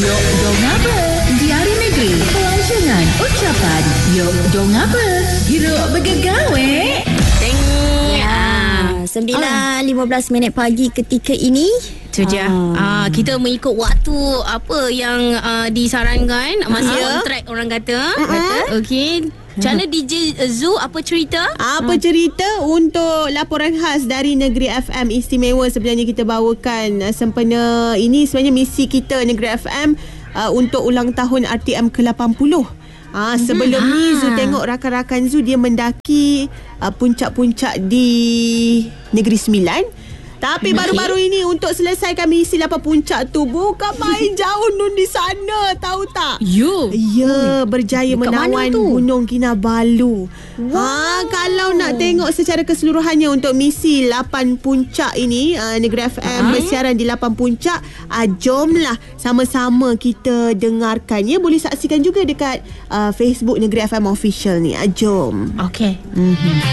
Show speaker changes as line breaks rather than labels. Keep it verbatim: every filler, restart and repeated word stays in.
Yok, dong apa? Diari Negeri. Pelancongan ucapan. Yok, dong apa? Hiruk bergegawe.
Ya, sembilan lima belas minit pagi ketika ini.
Itu dia. Ah. Ah, kita mengikut waktu apa yang uh, disarankan. Masih
Ya.
on track orang kata. Uh-huh. Okey. Macam mana D J Zoo, apa cerita?
Apa cerita untuk laporan khas dari Negeri F M istimewa sebenarnya kita bawakan uh, sempena ini sebenarnya misi kita Negeri F M uh, untuk ulang tahun R T M ke lapan puluh. Ah, sebelum hmm. ni Zu tengok rakan-rakan Zu dia mendaki uh, puncak-puncak di Negeri Sembilan. Tapi baru-baru ini untuk selesaikan misi lapan puncak tu bukan main jauh nun di sana, tahu tak?
You.
Ya, berjaya
Dekat
menawan
mana tu?
Gunung Kinabalu. Wow. Ha, kalau nak tengok secara keseluruhannya untuk misi lapan puncak ini, uh, Negeri F M uh-huh. bersiaran di lapan puncak, uh, jomlah sama-sama kita dengarkan. Ya, boleh saksikan juga dekat uh, Facebook Negeri F M Official ni. Uh, jom.
Okey.
Mm-hmm.